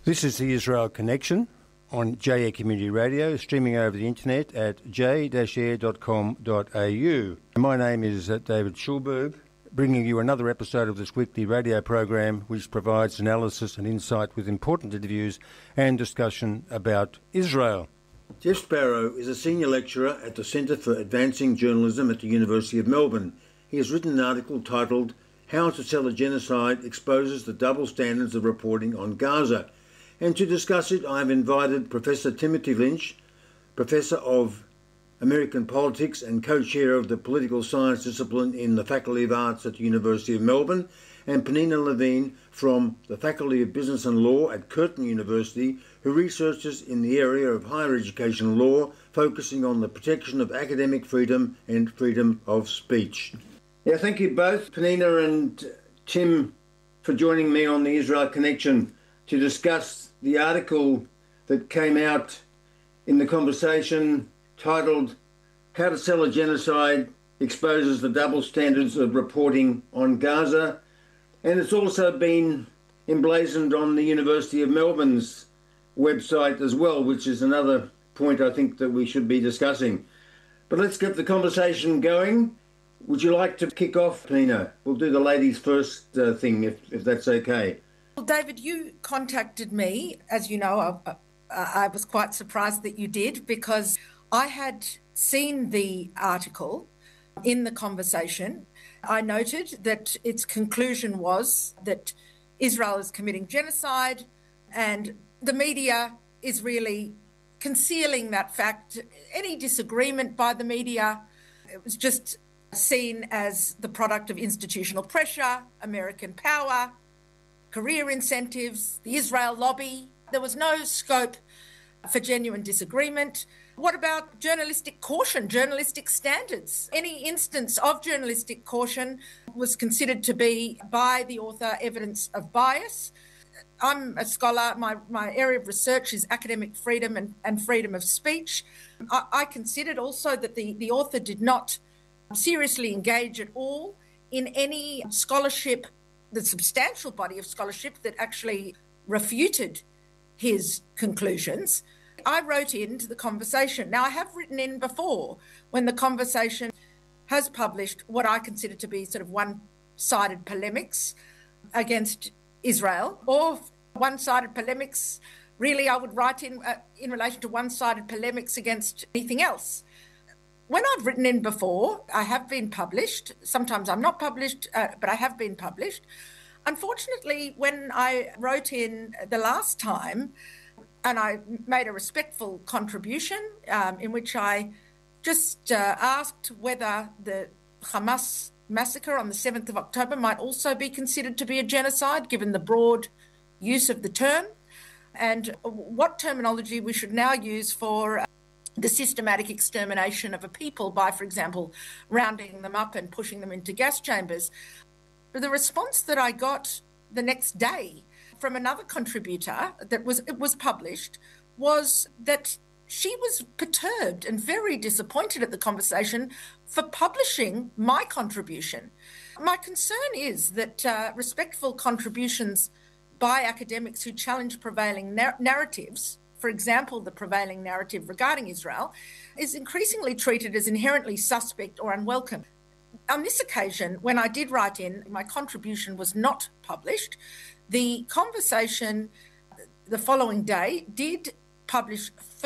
This is the Israel Connection on J-Air Community Radio, streaming over the internet at j-air.com.au. My name is David Schulberg, bringing you another episode of this weekly radio program which provides analysis and insight with important interviews and discussion about Israel. Jeff Sparrow is a senior lecturer at the Centre for Advancing Journalism at the University of Melbourne. He has written an article titled How to Sell a Genocide Exposes the Double Standards of Reporting on Gaza. And to discuss it, I have invited Professor Timothy Lynch, Professor of American Politics and co-chair of the Political Science discipline in the Faculty of Arts at the University of Melbourne, and Peninnah Levine from the Faculty of Business and Law at Curtin University, who researches in the area of higher education law, focusing on the protection of academic freedom and freedom of speech. Yeah, thank you both, Peninnah and Tim, for joining me on the Israel Connection to discuss the article that came out in the conversation titled How to Sell a Genocide Exposes the Double Standards of Reporting on Gaza. And it's also been emblazoned on the University of Melbourne's website as well, which is another point I think that we should be discussing. But let's get the conversation going. Would you like to kick off, Peninnah? We'll do the ladies first thing, if that's okay. Well, David, you contacted me. As you know, I was quite surprised that you did, because I had seen the article in the conversation. I noted that its conclusion was that Israel is committing genocide, and the media is really concealing that fact. Any disagreement by the media, it was just seen as the product of institutional pressure, American power, career incentives, the Israel lobby. There was no scope for genuine disagreement. What about journalistic caution, journalistic standards? Any instance of journalistic caution was considered to be, by the author, evidence of bias. I'm a scholar. My area of research is academic freedom and freedom of speech. I considered also that the author did not seriously engage at all in any scholarship, the substantial body of scholarship that actually refuted his conclusions. I wrote into the conversation. Now, I have written in before when the conversation has published what I consider to be sort of one-sided polemics against Israel, or one-sided polemics. Really, I would write in relation to one-sided polemics against anything else. When I've written in before, I have been published. Sometimes I'm not published, but I have been published. Unfortunately, when I wrote in the last time, and I made a respectful contribution in which I just asked whether the Hamas massacre on the 7th of October might also be considered to be a genocide, given the broad use of the term, and what terminology we should now use for the systematic extermination of a people by, for example, rounding them up and pushing them into gas chambers. The response that I got the next day from another contributor that was published was that she was perturbed and very disappointed at the conversation for publishing my contribution. My concern is that respectful contributions by academics who challenge prevailing narratives, for example, the prevailing narrative regarding Israel, is increasingly treated as inherently suspect or unwelcome. On this occasion, when I did write in, my contribution was not published. The conversation the following day did publish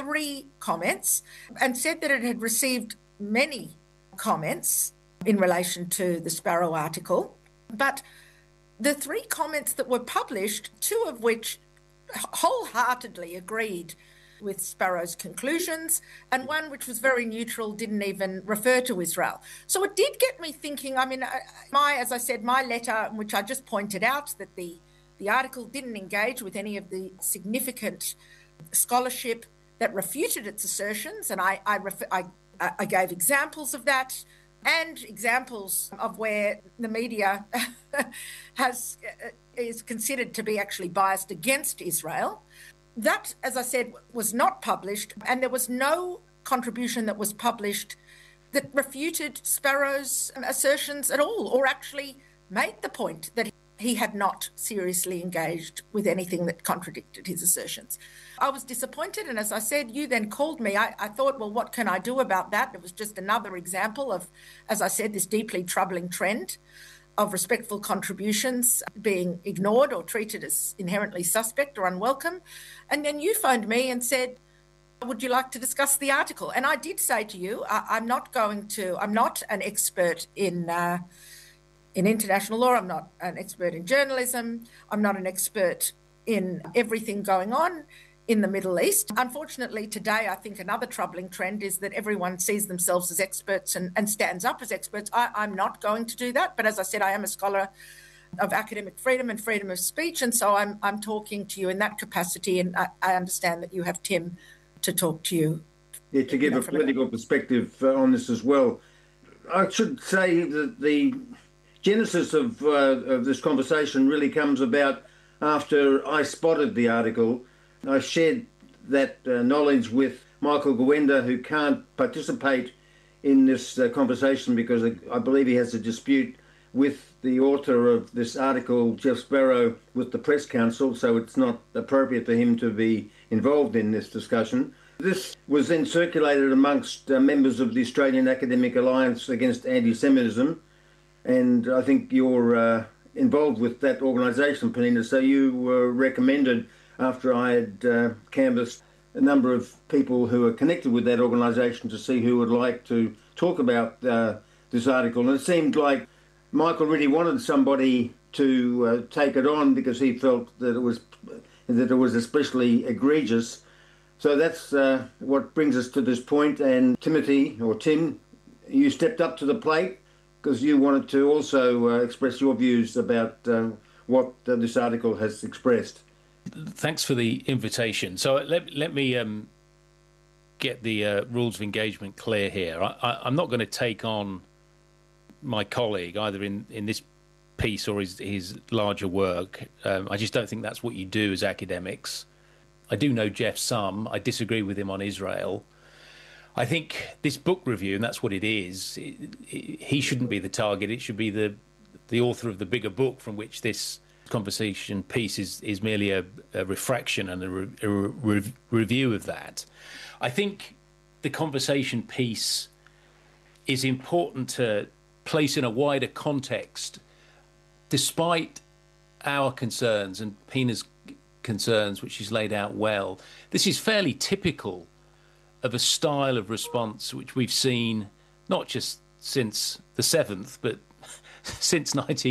3 comments and said that it had received many comments in relation to the Sparrow article. But the 3 comments that were published, 2 of which wholeheartedly agreed with Sparrow's conclusions, and 1 which was very neutral, didn't even refer to Israel. So it did get me thinking. I mean, as I said, my letter, in which I just pointed out that the article didn't engage with any of the significant scholarship that refuted its assertions, and I gave examples of that, and examples of where the media is considered to be actually biased against Israel. That, as I said, was not published, and there was no contribution that was published that refuted Sparrow's assertions at all, or actually made the point that he had not seriously engaged with anything that contradicted his assertions. I was disappointed, and as I said, you then called me. I thought, well, what can I do about that? It was just another example of, as I said, this deeply troubling trend of respectful contributions being ignored or treated as inherently suspect or unwelcome. And then you phoned me and said, would you like to discuss the article? And I did say to you, I'm not an expert in international law. I'm not an expert in journalism. I'm not an expert in everything going on in the Middle East. Unfortunately, today, I think another troubling trend is that everyone sees themselves as experts and stands up as experts. I'm not going to do that. But as I said, I am a scholar of academic freedom and freedom of speech. And so I'm talking to you in that capacity. And I understand that you have Tim to talk to you. Yeah, to give a political perspective on this as well. I should say that the genesis of this conversation really comes about after I spotted the article. I shared that knowledge with Michael Gawenda, who can't participate in this conversation because I believe he has a dispute with the author of this article, Jeff Sparrow, with the Press Council, so it's not appropriate for him to be involved in this discussion. This was then circulated amongst members of the Australian Academic Alliance Against Anti-Semitism, and I think you're involved with that organisation, Penina, so you were recommended after I had canvassed a number of people who are connected with that organisation to see who would like to talk about this article. And it seemed like Michael really wanted somebody to take it on because he felt that it was especially egregious. So that's what brings us to this point. And Timothy, or Tim, you stepped up to the plate because you wanted to also express your views about what this article has expressed. Thanks for the invitation. So let me get the rules of engagement clear here. I'm not going to take on my colleague either in this piece or his larger work. I just don't think that's what you do as academics. I do know Jeff some. I disagree with him on Israel. I think this book review, and that's what it is, he shouldn't be the target. It should be the author of the bigger book from which this conversation piece is merely a refraction and a review of that. I think the conversation piece is important to place in a wider context, despite our concerns and Pina's concerns, which she's laid out well. This is fairly typical of a style of response which we've seen not just since the 7th, but since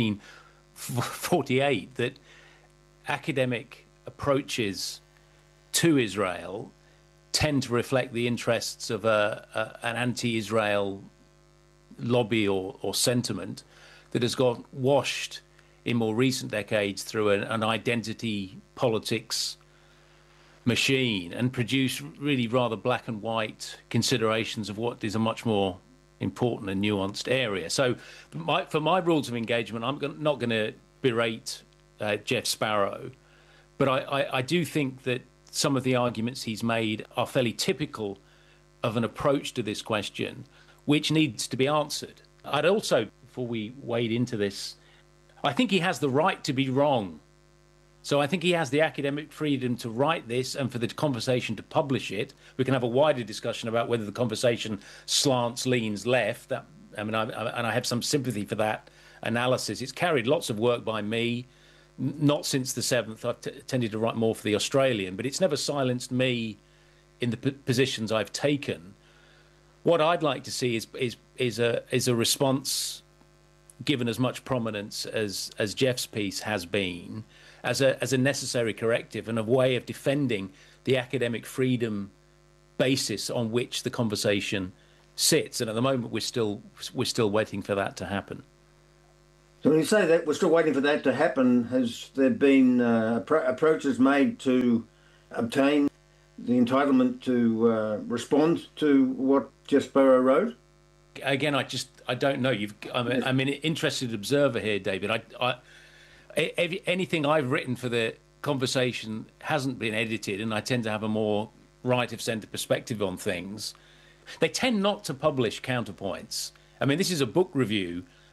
1948, that academic approaches to Israel tend to reflect the interests of an anti-Israel lobby or sentiment that has got washed in more recent decades through an identity politics machine and produce really rather black and white considerations of what is a much more important and nuanced area. So for my rules of engagement, I'm not going to berate Jeff Sparrow, but I do think that some of the arguments he's made are fairly typical of an approach to this question, which needs to be answered. I'd also, before we wade into this, I think he has the right to be wrong. So I think he has the academic freedom to write this and for the conversation to publish it. We can have a wider discussion about whether the conversation slants, leans left. I have some sympathy for that analysis. It's carried lots of work by me, not since the 7th. I've tended to write more for the Australian, but it's never silenced me in the positions I've taken. What I'd like to see is a response given as much prominence as Jeff's piece has been, as a necessary corrective and a way of defending the academic freedom basis on which the conversation sits. And at the moment, we're still waiting for that to happen. So when you say that we're still waiting for that to happen, has there been approaches made to obtain the entitlement to respond to what Jeff Sparrow wrote? Again, I don't know. I'm an interested observer here, David. Anything I've written for the conversation hasn't been edited, and I tend to have a more right-of-centre perspective on things. They tend not to publish counterpoints. I mean, this is a book review.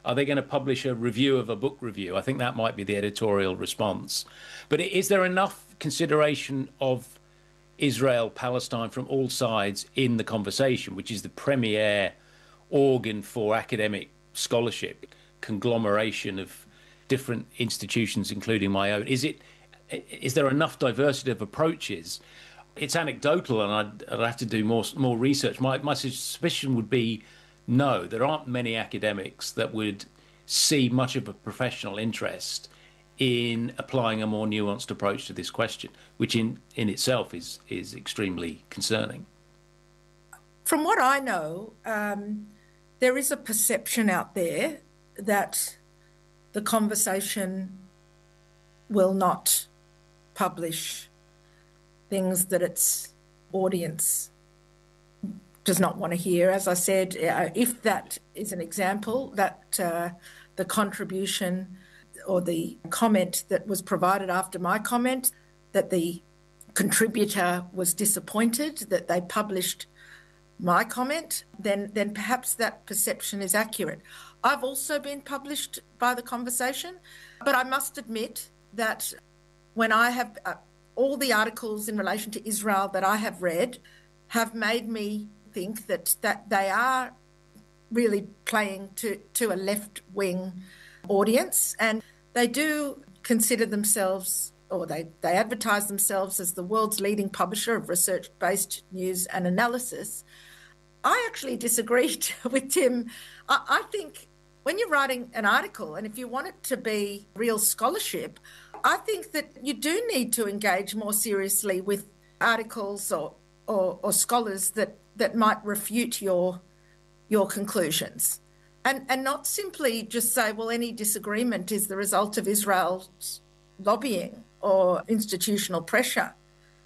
Are they going to publish a review of a book review? I think that might be the editorial response. But is there enough consideration of Israel, Palestine from all sides in the conversation, which is the premier organ for academic scholarship, conglomeration of different institutions, including my own? Is there enough diversity of approaches? It's anecdotal, and I'd have to do more research. My suspicion would be no, there aren't many academics that would see much of a professional interest in applying a more nuanced approach to this question, which in itself is extremely concerning. From what I know, there is a perception out there that the conversation will not publish things that its audience does not want to hear. As I said, if that is an example, that the contribution or the comment that was provided after my comment, that the contributor was disappointed that they published my comment, then perhaps that perception is accurate. I've also been published by the conversation, but I must admit that when I have all the articles in relation to Israel that I have read have made me think that they are really playing to a left-wing audience, and they do consider themselves, or they advertise themselves as the world's leading publisher of research-based news and analysis. I actually disagreed with Tim. I think when you're writing an article, and if you want it to be real scholarship, I think that you do need to engage more seriously with articles or scholars that might refute your conclusions, and not simply just say, well, any disagreement is the result of Israel's lobbying or institutional pressure.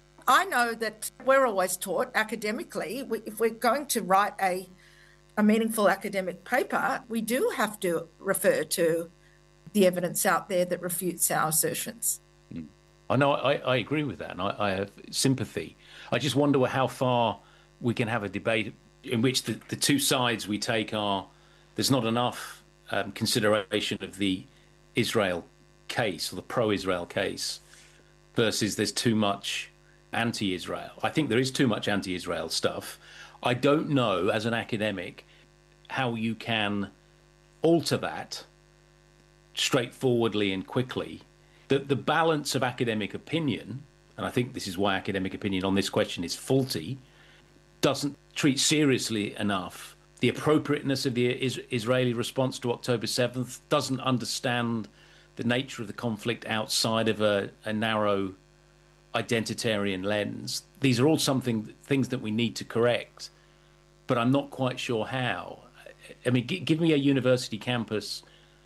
I know that we're always taught academically, if we're going to write a meaningful academic paper, we do have to refer to the evidence out there that refutes our assertions. I know, I agree with that, and I have sympathy. I just wonder how far we can have a debate in which the two sides we take are, there's not enough consideration of the Israel case or the pro-Israel case versus there's too much anti-Israel. I think there is too much anti-Israel stuff. I don't know, as an academic, how you can alter that straightforwardly and quickly. The balance of academic opinion, and I think this is why academic opinion on this question is faulty, doesn't treat seriously enough the appropriateness of the Israeli response to October 7th, doesn't understand the nature of the conflict outside of a narrow identitarian lens. These are all things that we need to correct, but I'm not quite sure how. I mean, give me a university campus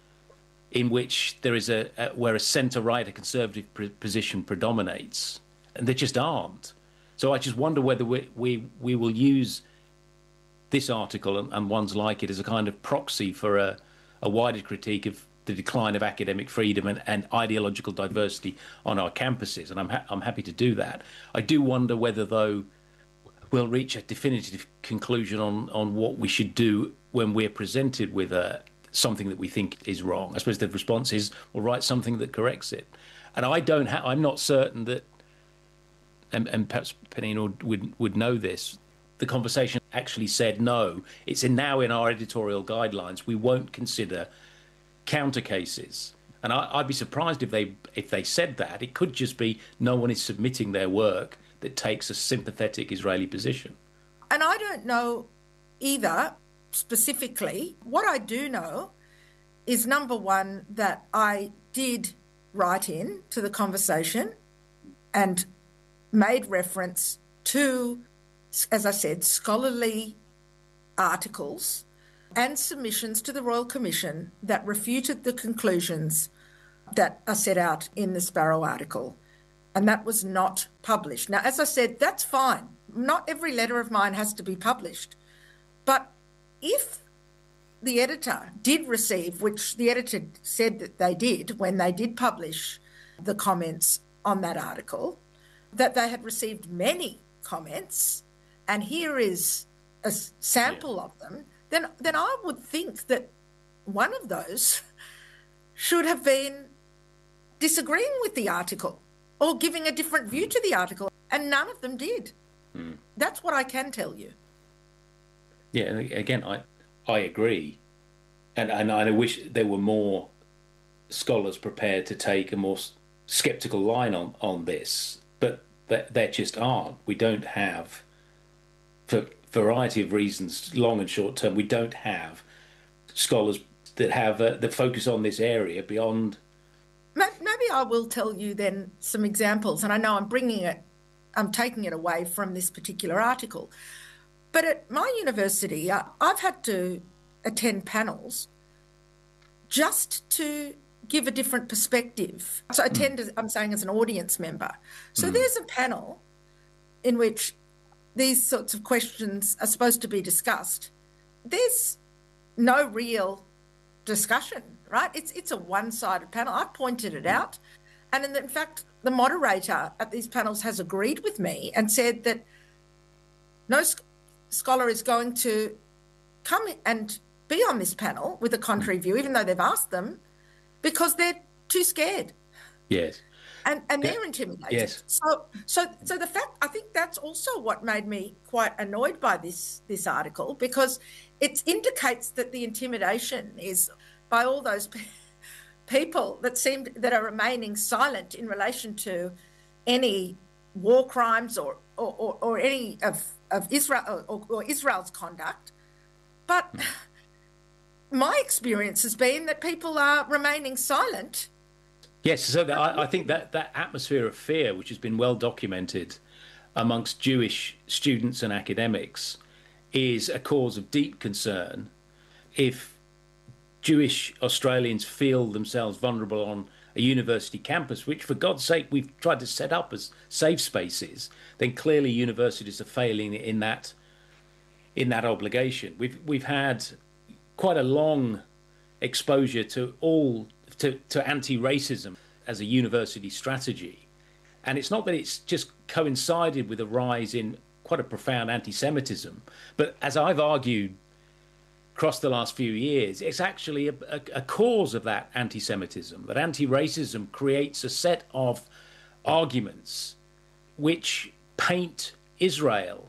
in which there is where a centre-right, a conservative position predominates, and there just aren't. So I just wonder whether we will use this article and ones like it as a kind of proxy for a wider critique of the decline of academic freedom and ideological diversity on our campuses, and I'm happy to do that. I do wonder whether, though, we'll reach a definitive conclusion on what we should do when we're presented with something that we think is wrong. I suppose the response is, we'll write something that corrects it. And I'm not certain that, and perhaps Peninnah would know this, the conversation actually said, no, it's now in our editorial guidelines, we won't consider counter cases. And I'd be surprised if they said that. It could just be no one is submitting their work that takes a sympathetic Israeli position. And I don't know either specifically. What I do know is, number one, that I did write in to the conversation and made reference to, as I said, scholarly articles and submissions to the Royal Commission that refuted the conclusions that are set out in the Sparrow article. And that was not published. Now, as I said, that's fine. Not every letter of mine has to be published. But if the editor did receive, which the editor said that they did when they did publish the comments on that article, that they had received many comments, and here is a sample of them, then I would think that one of those should have been disagreeing with the article or giving a different view to the article, and none of them did. That's what I can tell you. Yeah, and again, I agree, and I wish there were more scholars prepared to take a more sceptical line on this, but there just aren't. We don't have, for a variety of reasons, long and short term, we don't have scholars that have that focus on this area beyond. Maybe I will tell you then some examples, and I know I'm taking it away from this particular article, but at my university, I've had to attend panels just to give a different perspective. So I'm saying as an audience member. So there's a panel in which these sorts of questions are supposed to be discussed. There's no real discussion, right? It's a one-sided panel. I pointed it out. And in fact, the moderator at these panels has agreed with me and said that no scholar is going to come and be on this panel with a contrary view, even though they've asked them, because they're too scared. Yes. And they're intimidated. Yes. So the fact, I think that's also what made me quite annoyed by this article, because it indicates that the intimidation is by all those people that are remaining silent in relation to any war crimes or any of Israel or Israel's conduct. But my experience has been that people are remaining silent. Yes, so I think that atmosphere of fear, which has been well documented amongst Jewish students and academics, is a cause of deep concern. If Jewish Australians feel themselves vulnerable on a university campus, which for God's sake we've tried to set up as safe spaces, then clearly universities are failing in that obligation. We've had quite a long exposure to anti-racism as a university strategy, and it's not that it's just coincided with a rise in quite a profound anti-Semitism, but as I've argued across the last few years, it's actually a cause of that anti-Semitism. That anti-racism creates a set of arguments which paint Israel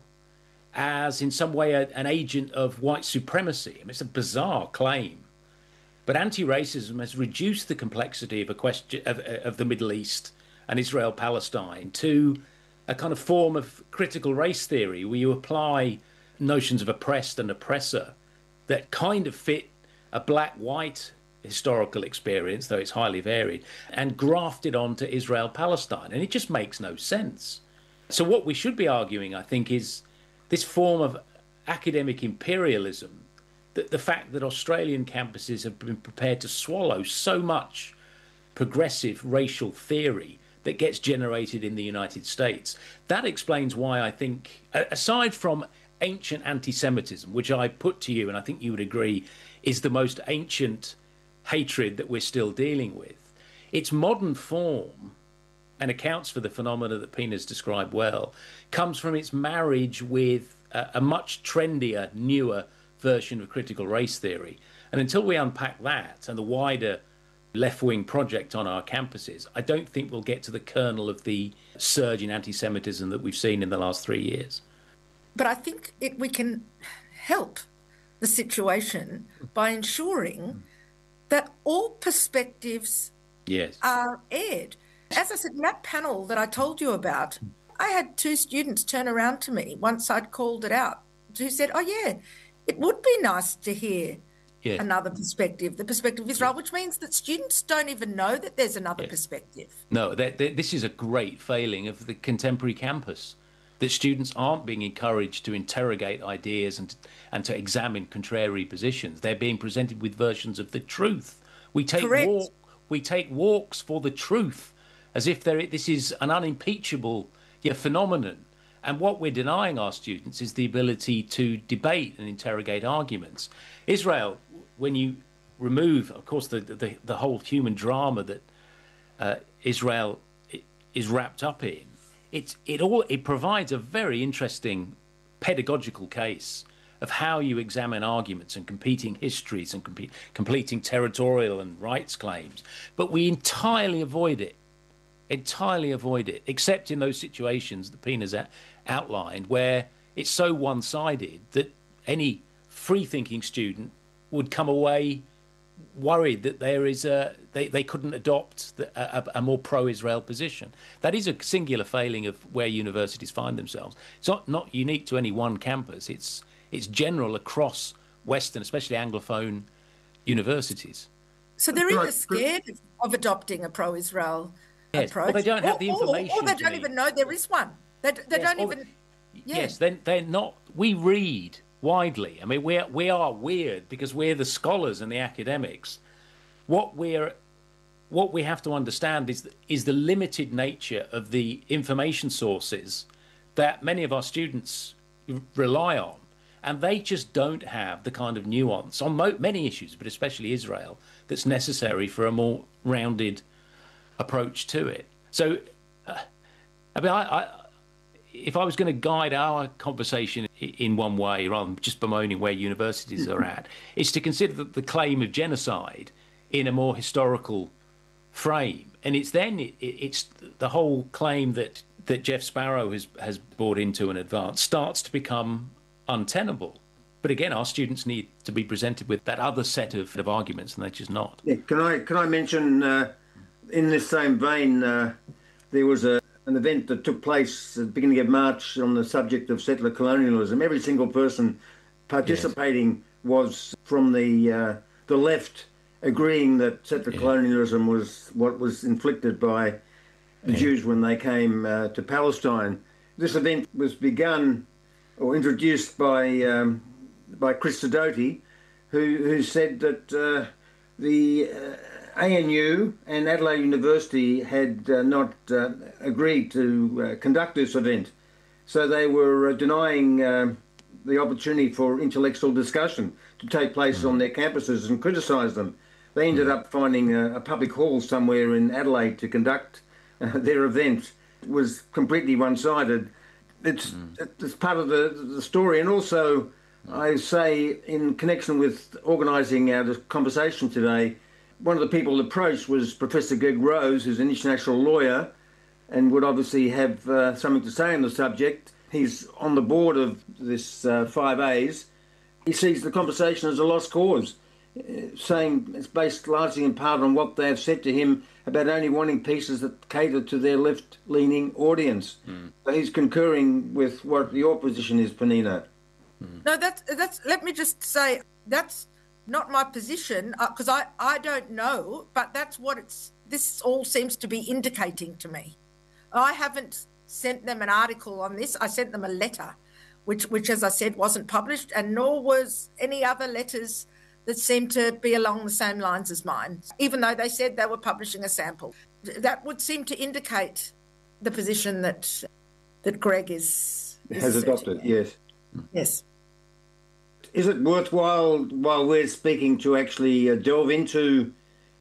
as in some way an agent of white supremacy. I mean, it's a bizarre claim, but anti-racism has reduced the complexity of a question of the Middle East and Israel-Palestine to a kind of form of critical race theory where you apply notions of oppressed and oppressor that kind of fit a black-white historical experience, though it's highly varied, and graft it onto Israel-Palestine. And it just makes no sense. So what we should be arguing, I think, is this form of academic imperialism, that the fact that Australian campuses have been prepared to swallow so much progressive racial theory that gets generated in the United States. That explains why I think, aside from ancient anti-Semitism, which I put to you, and I think you would agree, is the most ancient hatred that we're still dealing with, its modern form, and accounts for the phenomena that Pina's described well, comes from its marriage with a much trendier, newer version of critical race theory. And until we unpack that and the wider left-wing project on our campuses, I don't think we'll get to the kernel of the surge in anti-Semitism that we've seen in the last 3 years. But I think we can help the situation by ensuring that all perspectives are aired. As I said, in that panel that I told you about, I had 2 students turn around to me once I'd called it out, who said, oh, yeah, it would be nice to hear another perspective, the perspective of Israel, which means that students don't even know that there's another perspective. No, this is a great failing of the contemporary campus, that students aren't being encouraged to interrogate ideas and to examine contrary positions. They're being presented with versions of the truth. We take walks for the truth, as if this is an unimpeachable phenomenon. And what we're denying our students is the ability to debate and interrogate arguments. Israel, when you remove, of course, the whole human drama that Israel is wrapped up in, it provides a very interesting pedagogical case of how you examine arguments and competing histories and completing territorial and rights claims. But we entirely avoid it, except in those situations that Pina's outlined, where it's so one-sided that any free-thinking student would come away worried that there is they couldn't adopt a more pro-Israel position. That is a singular failing of where universities find themselves. It's not unique to any one campus. It's general across Western, especially Anglophone universities. So they're either scared of adopting a pro-Israel approach, or they don't have the information, or they don't even know there is one. They don't even. Yeah. Yes, they're not. We read widely. I mean, we are weird because we're the scholars and the academics. What we have to understand is the limited nature of the information sources that many of our students rely on, and they just don't have the kind of nuance on many issues, but especially Israel, that's necessary for a more rounded approach to it. So, I mean, if I was going to guide our conversation in one way, rather than just bemoaning where universities are at, it's to consider the claim of genocide in a more historical frame. And it's the whole claim that Jeff Sparrow has brought into and advanced starts to become untenable. But again, our students need to be presented with that other set of arguments, and they're just not. Yeah, can I mention, in this same vein, there was an event that took place at the beginning of March on the subject of settler colonialism. Every single person participating was from the left, agreeing that settler colonialism was what was inflicted by the Jews when they came to Palestine. This event was begun or introduced by Chris Sidoti, who said that the ANU and Adelaide University had not agreed to conduct this event. So they were denying the opportunity for intellectual discussion to take place on their campuses and criticise them. They ended up finding a public hall somewhere in Adelaide to conduct their event. It was completely one-sided. It's part of the story. And also, I say, in connection with organising our conversation today, one of the people approached was Professor Greg Rose, who's an international lawyer and would obviously have something to say on the subject. He's on the board of this 5As. He sees the conversation as a lost cause, saying it's based largely in part on what they have said to him about only wanting pieces that cater to their left-leaning audience. So he's concurring with what your position is, Penina. No, that's. Let me just say that's not my position, because I don't know, but that's what this all seems to be indicating to me. I haven't sent them an article on this. I sent them a letter, which as I said, wasn't published, and nor was any other letters that seemed to be along the same lines as mine, even though they said they were publishing a sample. That would seem to indicate the position that Greg has adopted, yes. Yes. Is it worthwhile, while we're speaking, to actually delve into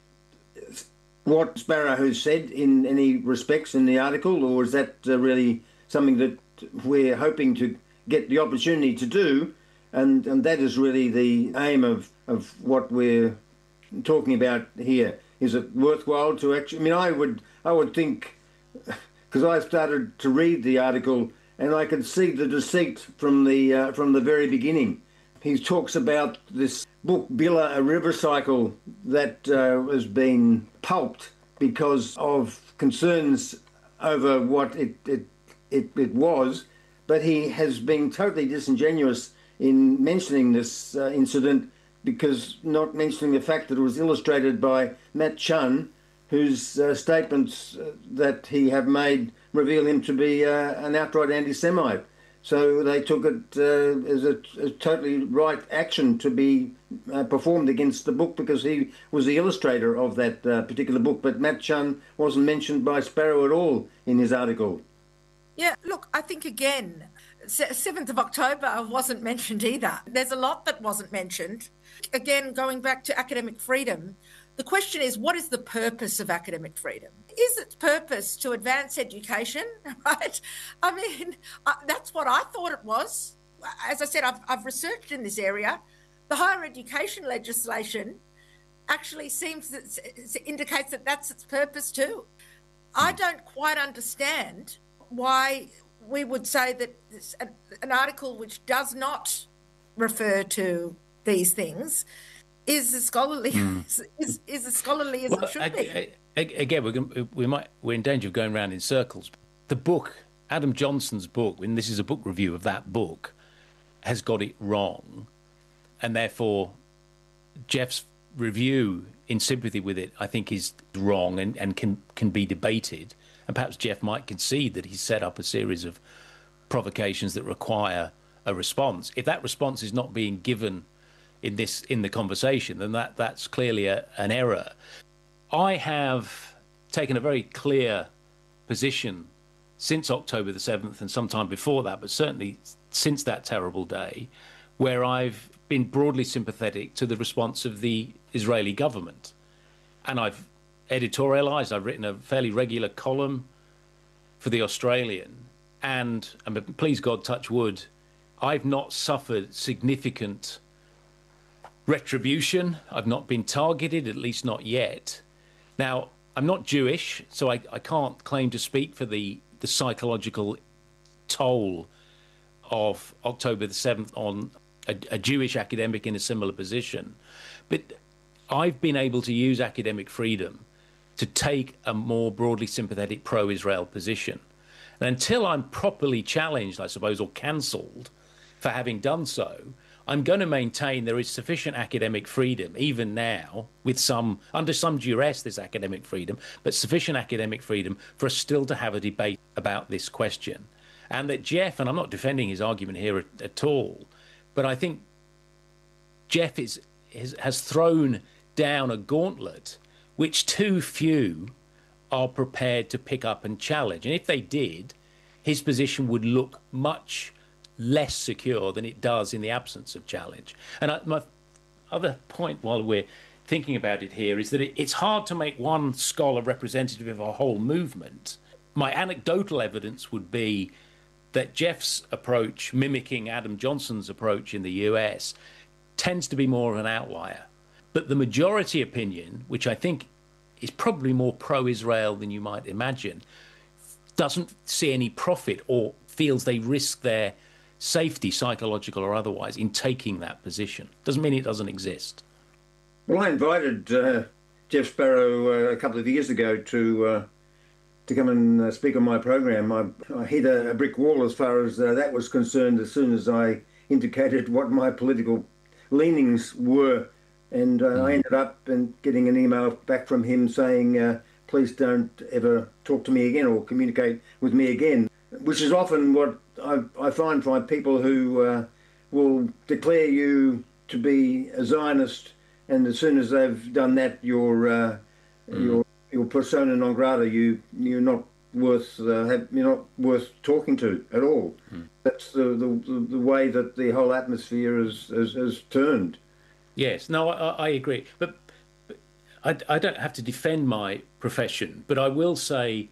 what Sparrow has said in any respects in the article, or is that really something that we're hoping to get the opportunity to do, and that is really the aim of what we're talking about here? Is it worthwhile to actually? I mean, I would think, because I started to read the article and I could see the deceit from the very beginning. He talks about this book, Billa, a River Cycle, that has been pulped because of concerns over what it was, but he has been totally disingenuous in mentioning this incident, because not mentioning the fact that it was illustrated by Matt Chun, whose statements that he have made reveal him to be an outright anti-Semite. So they took it as a totally right action to be performed against the book, because he was the illustrator of that particular book. But Matt Chun wasn't mentioned by Sparrow at all in his article. Yeah, look, I think again, 7th of October wasn't mentioned either. There's a lot that wasn't mentioned. Again, going back to academic freedom, the question is, what is the purpose of academic freedom? Is its purpose to advance education, right? I mean, that's what I thought it was. as I said, I've researched in this area. The higher education legislation actually indicates that that's its purpose too. I don't quite understand why we would say that an article which does not refer to these things is as scholarly is as scholarly as it should be. Again, we're in danger of going around in circles. The book, Adam Johnson's book, and this is a book review of that book, has got it wrong, and therefore Jeff's review in sympathy with it, I think, is wrong and can be debated. And perhaps Jeff might concede that he's set up a series of provocations that require a response. If that response is not being given in the conversation, then that's clearly an error. I have taken a very clear position since October the 7th and sometime before that, but certainly since that terrible day, where I've been broadly sympathetic to the response of the Israeli government. And I've editorialized, I've written a fairly regular column for The Australian, and please God, touch wood, I've not suffered significant retribution. I've not been targeted, at least not yet. Now, I'm not Jewish, so I can't claim to speak for the psychological toll of October the 7th on a Jewish academic in a similar position. But I've been able to use academic freedom to take a more broadly sympathetic pro-Israel position. And until I'm properly challenged, I suppose, or cancelled for having done so, I'm going to maintain there is sufficient academic freedom, even now, with under some duress, this academic freedom, but sufficient academic freedom for us still to have a debate about this question. And that Jeff, and I'm not defending his argument here at all, but I think Jeff has thrown down a gauntlet which too few are prepared to pick up and challenge. And if they did, his position would look much less secure than it does in the absence of challenge. And my other point while we're thinking about it here is that it's hard to make one scholar representative of a whole movement. My anecdotal evidence would be that Jeff's approach, mimicking Adam Johnson's approach in the US, tends to be more of an outlier. But the majority opinion, which I think is probably more pro-Israel than you might imagine, doesn't see any profit or feels they risk their safety, psychological or otherwise, in taking that position. Doesn't mean it doesn't exist. Well, I invited Jeff Sparrow a couple of years ago to come and speak on my program. I hit a brick wall as far as that was concerned as soon as I indicated what my political leanings were. And I ended up getting an email back from him saying, please don't ever talk to me again or communicate with me again, which is often what I find from people who will declare you to be a Zionist, and as soon as they've done that, you're persona non grata. You're not worth talking to at all. That's the way that the whole atmosphere has turned. Yes, no, I agree. But I don't have to defend my profession, but I will say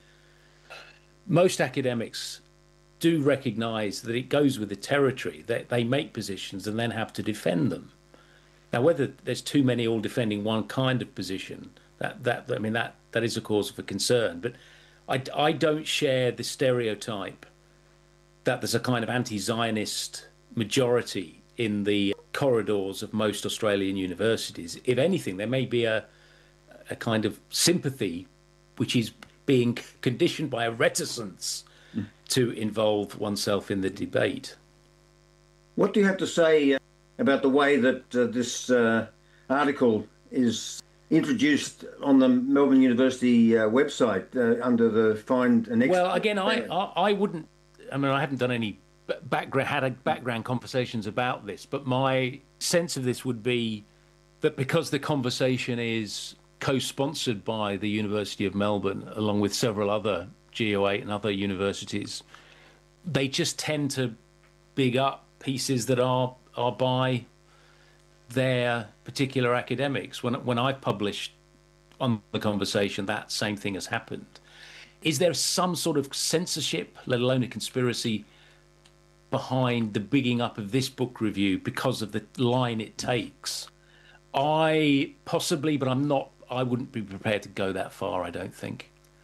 most academics do recognise that it goes with the territory, that they make positions and then have to defend them. Now, whether there's too many all defending one kind of position, that is a cause for concern. But I don't share the stereotype that there's a kind of anti-Zionist majority in the corridors of most Australian universities. If anything, there may be a kind of sympathy which is being conditioned by a reticence to involve oneself in the debate. What do you have to say about the way that this article is introduced on the Melbourne University website under the Find an Expert? Well, again, I wouldn't. I mean, I haven't done any background conversations about this, but my sense of this would be that because the conversation is co-sponsored by the University of Melbourne, along with several other GO8 and other universities, they just tend to big up pieces that are by their particular academics. When I published on the conversation, that same thing has happened. Is there some sort of censorship, let alone a conspiracy, behind the bigging up of this book review because of the line it takes. I possibly, but I'm not. I wouldn't be prepared to go that far, I don't think.